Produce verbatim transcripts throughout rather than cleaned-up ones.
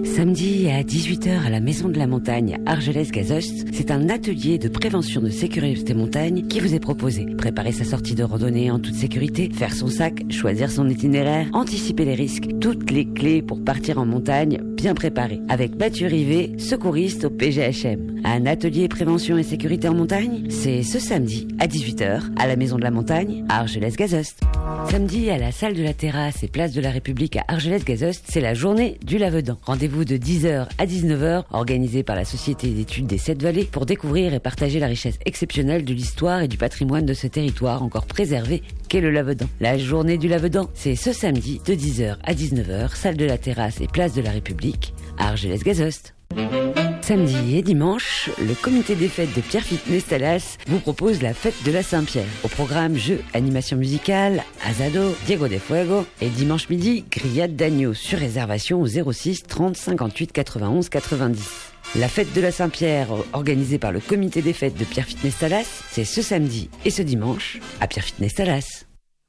Samedi à dix-huit heures à la Maison de la Montagne à Argelès-Gazost, c'est un atelier de prévention de sécurité montagne qui vous est proposé. Préparer sa sortie de randonnée en toute sécurité, faire son sac, choisir son itinéraire, anticiper les risques, toutes les clés pour partir en montagne bien préparées. Avec Mathieu Rivet, secouriste au P G H M. Un atelier prévention et sécurité en montagne, c'est ce samedi à dix-huit heures à la Maison de la Montagne à Argelès-Gazost. Samedi à la salle de la Terrasse et place de la République à Argelès-Gazost, c'est la journée du Lavedan. Rendez-vous de dix heures à dix-neuf heures, organisé par la Société d'études des Sept Vallées pour découvrir et partager la richesse exceptionnelle de l'histoire et du patrimoine de ce territoire encore préservé qu'est le Lavedan. La journée du Lavedan, c'est ce samedi de dix heures à dix-neuf heures, salle de la Terrasse et place de la République à Argelès-Gazost. Samedi et dimanche, le comité des fêtes de Pierre Fitness Talas vous propose la fête de la Saint-Pierre. Au programme, jeux, animation musicale, asado, Diego de Fuego et dimanche midi, grillade d'agneau sur réservation au zéro six trente cinquante-huit quatre-vingt-onze quatre-vingt-dix. La fête de la Saint-Pierre, organisée par le comité des fêtes de Pierre Fitness Talas, c'est ce samedi et ce dimanche à Pierre Fitness Talas.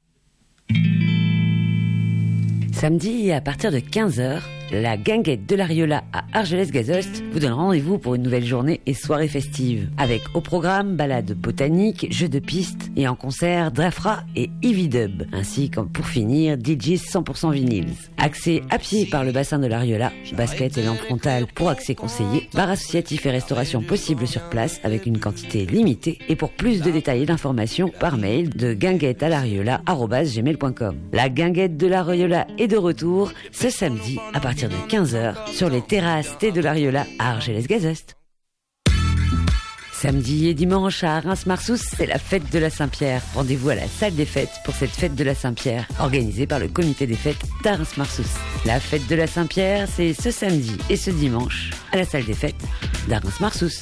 Samedi, à partir de quinze heures, la guinguette de l'Ariola à Argelès-Gazost vous donne rendez-vous pour une nouvelle journée et soirée festive. Avec au programme balade botanique, jeux de piste et en concert Drafra et Ivy Dub. Ainsi que pour finir, D J cent pour cent vinyles. Accès à pied par le bassin de l'Ariola, basket et lampe frontale pour accès conseillé, bar associatif et restauration possible sur place avec une quantité limitée. Et pour plus de détails et d'informations, par mail de guinguette à l'ariola arobase gmail point com. La guinguette de l'Ariola est de retour ce samedi à partir de quinze heures sur les terrasses Thé de l'Ariola à Argelès-Gazost. Samedi et dimanche à Reims-Marsous, c'est la fête de la Saint-Pierre. Rendez-vous à la salle des fêtes pour cette fête de la Saint-Pierre, organisée par le comité des fêtes d'Reims-Marsous. La fête de la Saint-Pierre, c'est ce samedi et ce dimanche à la salle des fêtes d'Reims-Marsous.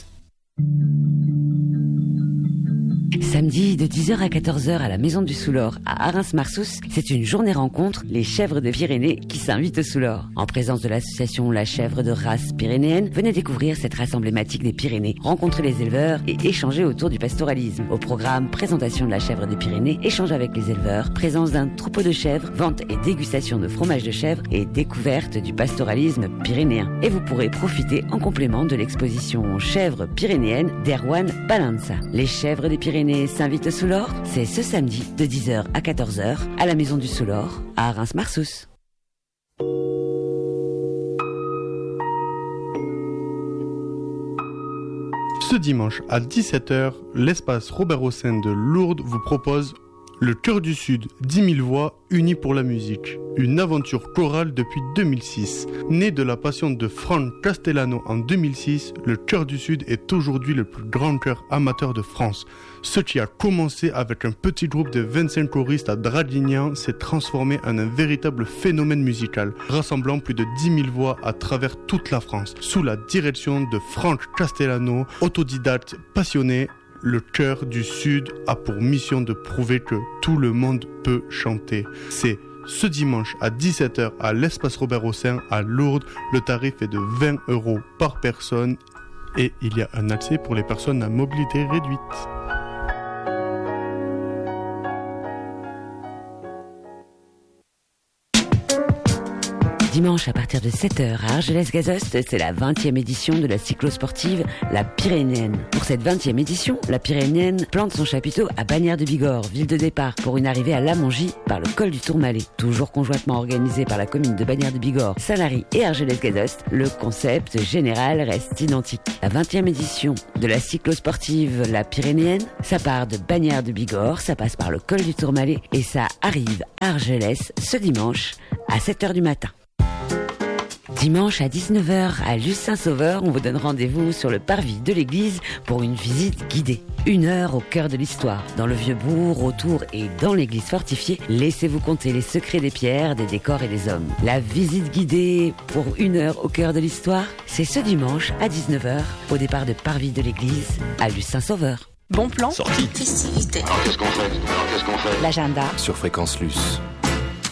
Samedi de dix heures à quatorze heures à la Maison du Soulor à Reims-Marsous, c'est une journée rencontre Les Chèvres de Pyrénées qui s'invitent au Soulor. En présence de l'association La Chèvre de race pyrénéenne, venez découvrir cette race emblématique des Pyrénées, rencontrer les éleveurs et échanger autour du pastoralisme. Au programme, présentation de la chèvre des Pyrénées, échange avec les éleveurs, présence d'un troupeau de chèvres, vente et dégustation de fromage de chèvre et découverte du pastoralisme pyrénéen. Et vous pourrez profiter en complément de l'exposition Chèvres pyrénéennes d'Erwan Balanza. Les Chèvres des Pyrénées s'invite au Soulor, c'est ce samedi de dix heures à quatorze heures à la Maison du Soulor à Reims-Marsous. Ce dimanche à dix-sept heures, l'espace Robert Hossein de Lourdes vous propose Le Chœur du Sud, dix mille voix unies pour la musique. Une aventure chorale depuis deux mille six. Né de la passion de Franck Castellano en deux mille six, le Chœur du Sud est aujourd'hui le plus grand chœur amateur de France. Ce qui a commencé avec un petit groupe de vingt-cinq choristes à Draguignan s'est transformé en un véritable phénomène musical, rassemblant plus de dix mille voix à travers toute la France. Sous la direction de Franck Castellano, autodidacte passionné, le Chœur du Sud a pour mission de prouver que tout le monde peut chanter. C'est ce dimanche à dix-sept heures à l'espace Robert Hossein à Lourdes. Le tarif est de vingt euros par personne et il y a un accès pour les personnes à mobilité réduite. Dimanche à partir de sept heures à Argelès-Gazost, c'est la vingtième édition de la cyclosportive La Pyrénéenne. Pour cette vingtième édition, La Pyrénéenne plante son chapiteau à Bagnères de Bigorre, ville de départ, pour une arrivée à Lamongie par le col du Tourmalet. Toujours conjointement organisé par la commune de Bagnères de Bigorre, Saint-Lary et Argelès-Gazost, le concept général reste identique. La vingtième édition de la cyclosportive La Pyrénéenne, ça part de Bagnères de Bigorre, ça passe par le col du Tourmalet et ça arrive à Argelès ce dimanche à sept heures du matin. Dimanche à dix-neuf heures à Luce-Saint-Sauveur, on vous donne rendez-vous sur le parvis de l'église pour une visite guidée. Une heure au cœur de l'histoire. Dans le vieux bourg, autour et dans l'église fortifiée, laissez-vous compter les secrets des pierres, des décors et des hommes. La visite guidée pour une heure au cœur de l'histoire, c'est ce dimanche à dix-neuf heures au départ de parvis de l'église à Luce-Saint-Sauveur. Bon plan. Sortie. Festivité. Alors qu'est-ce qu'on fait Alors qu'est-ce qu'on fait L'agenda. Sur Fréquence Luce.